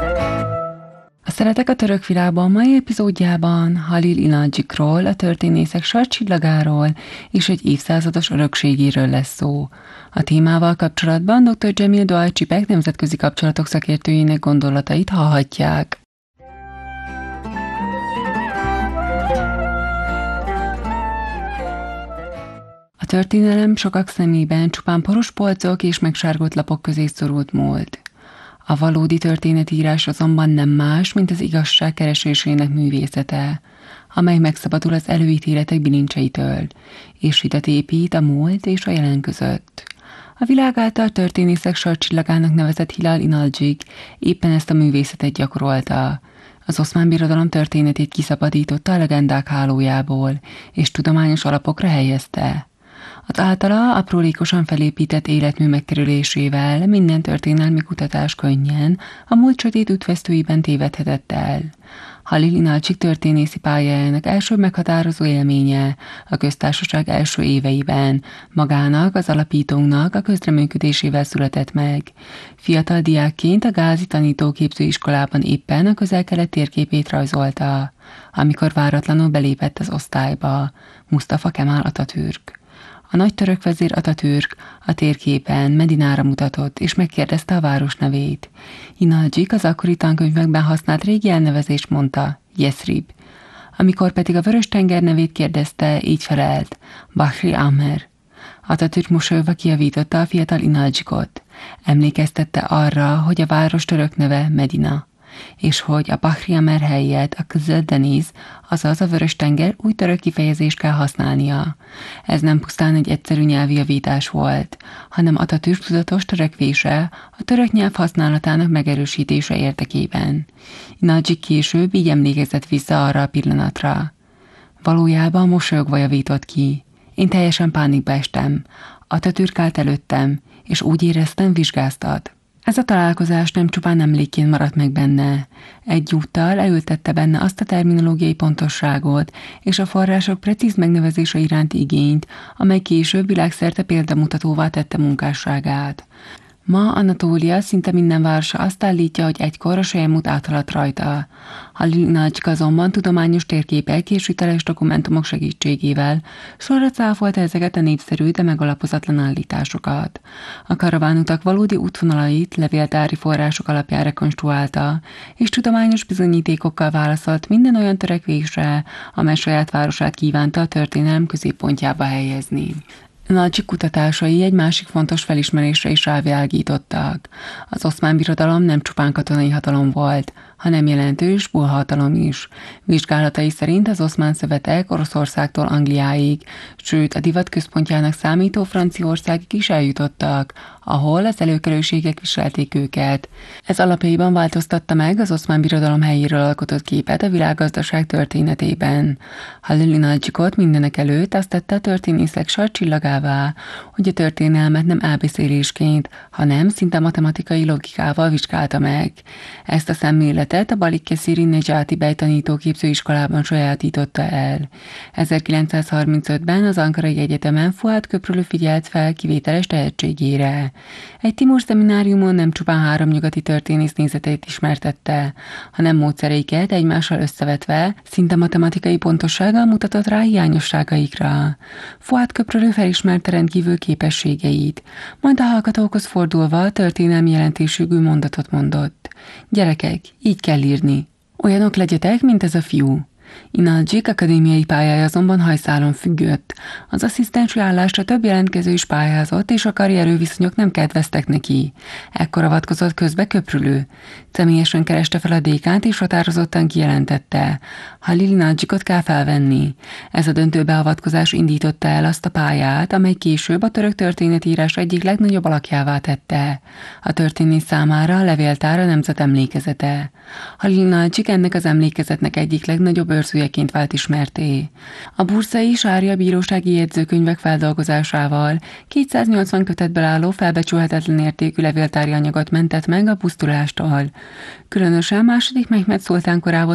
A Szeretek a török világban mai epizódjában Halil İnalcikról, a történészek sarkcsillagáról és egy évszázados örökségéről lesz szó. A témával kapcsolatban dr. Cemil Doğan Csipek nemzetközi kapcsolatok szakértőjének gondolatait hallhatják. A történelem sokak szemében csupán poros polcok és megsárgott lapok közé szorult múlt. A valódi történetírás azonban nem más, mint az igazság keresésének művészete, amely megszabadul az előítéletek bilincseitől, és hidat épít a múlt és a jelen között. A világ által történészek sarkcsillagának nevezett Hilal İnalcik éppen ezt a művészetet gyakorolta. Az Oszmán Birodalom történetét kiszabadította a legendák hálójából, és tudományos alapokra helyezte. Az általa aprólékosan felépített életmű megkerülésével minden történelmi kutatás könnyen a múlt sötét ütvesztőiben tévedhetett el. Halil İnalcik történészi pályájának első meghatározó élménye a köztársaság első éveiben magának, az alapítónak a közreműködésével született meg. Fiatal diákként a Gázi tanítóképzőiskolában éppen a Közel-Kelet térképét rajzolta, amikor váratlanul belépett az osztályba Mustafa Kemal Atatürk. A nagy török vezér Atatürk a térképen Medinára mutatott, és megkérdezte a város nevét. İnalcik az akkori tankönyvekben használt régi elnevezést mondta, Yesrib. Amikor pedig a Vörös-tenger nevét kérdezte, így felelt, Bahri Amer. Atatürk mosolyogva kijavította a fiatal İnalcikot. Emlékeztette arra, hogy a város török neve Medina, és hogy a Bahri Amer helyett a Kızıldeniz, azaz a Vörös-tenger új török kifejezést kell használnia. Ez nem pusztán egy egyszerű nyelvi javítás volt, hanem Atatürk tudatos törekvése a török nyelv használatának megerősítése érdekében. İnalcik később így emlékezett vissza arra a pillanatra. Valójában mosolyogva javított ki. Én teljesen pánikba estem. Atatürk állt előttem, és úgy éreztem, vizsgáztat. Ez a találkozás nem csupán emlékként maradt meg benne. Egyúttal elültette benne azt a terminológiai pontosságot és a források precíz megnevezése iránti igényt, amely később világszerte példamutatóvá tette munkásságát. Ma Anatólia szinte minden városa azt állítja, hogy egykor a Selyemút áthaladt rajta. Halil İnalcik azonban tudományos térképek és hiteles dokumentumok segítségével sorra cáfolta ezeket a népszerű, de megalapozatlan állításokat. A karavánutak valódi útvonalait levéltári források alapján rekonstruálta, és tudományos bizonyítékokkal válaszolt minden olyan törekvésre, amely saját városát kívánta a történelem középpontjába helyezni. İnalcik kutatásai egy másik fontos felismerésre is rávilágítottak. Az Oszmán Birodalom nem csupán katonai hatalom volt, hanem jelentős bulhatalom is. Vizsgálatai szerint az oszmán szövetek Oroszországtól Angliáig, sőt a divat központjának számító Franciaországig is eljutottak, ahol az előkelőségek viselték őket. Ez alapjaiban változtatta meg az Oszmán Birodalom helyéről alkotott képet a világgazdaság történetében. Halil İnalcikot mindenek előtt azt tette a történészek sarkcsillagává, hogy a történelmet nem elbeszélésként, hanem szinte matematikai logikával vizsgálta meg. Ezt a szemléletet a Balıkesiri Necati Bey tanítóképzőiskolában sajátította el. 1935-ben az Ankarai Egyetemen Fuad Köprülő figyelt fel kivételes tehetségére. Egy Timur szemináriumon nem csupán 3 nyugati történész nézeteit ismertette, hanem módszereiket egymással összevetve szinte matematikai pontossággal mutatott rá hiányosságaikra. Fuad Köprülő felismerte rendkívül képességeit, majd a hallgatókhoz fordulva történelmi jelentőségű mondatot mondott. Gyerekek, így kell írni. Olyanok legyetek, mint ez a fiú. İnalcik akadémiai pályája azonban hajszálon függött. Az asszisztensi állásra több jelentkező is pályázott, és a karrierőviszonyok nem kedveztek neki. Ekkor avatkozott közbe Köprülő. Személyesen kereste fel a dékánt, és határozottan kijelentette: Halil İnalcikot kell felvenni. Ez a döntő beavatkozás indította el azt a pályát, amely később a török történetírás egyik legnagyobb alakjává tette. A történész számára a levéltár a nemzet emlékezete. Halil İnalcik ennek az emlékezetnek egyik legnagyobb őrzőjeként vált ismerté. A bursai Sária bírósági jegyzőkönyvek feldolgozásával 280 kötetből álló felbecsülhetetlen értékű levéltári anyagot mentett meg a pusztulástól. Különösen második Mehmed szultán korával